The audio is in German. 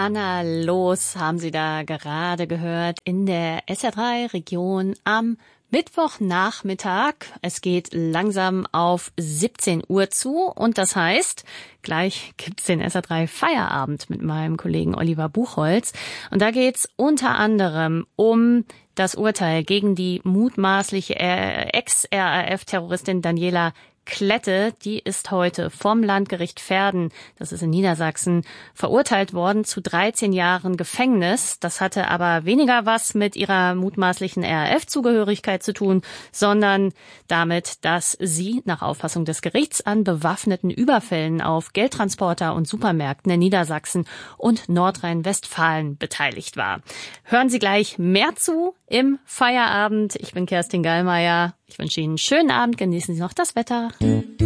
Anna Loos haben Sie da gerade gehört in der SR3-Region am Mittwochnachmittag. Es geht langsam auf 17 Uhr zu und das heißt, gleich gibt's den SR3 Feierabend mit meinem Kollegen Oliver Buchholz. Und da geht's unter anderem um das Urteil gegen die mutmaßliche Ex-RAF-Terroristin Daniela Klette, die ist heute vom Landgericht Verden, das ist in Niedersachsen, verurteilt worden zu 13 Jahren Gefängnis. Das hatte aber weniger was mit ihrer mutmaßlichen RAF-Zugehörigkeit zu tun, sondern damit, dass sie nach Auffassung des Gerichts an bewaffneten Überfällen auf Geldtransporter und Supermärkten in Niedersachsen und Nordrhein-Westfalen beteiligt war. Hören Sie gleich mehr zu im Feierabend. Ich bin Kerstin Gallmeier. Ich wünsche Ihnen einen schönen Abend. Genießen Sie noch das Wetter.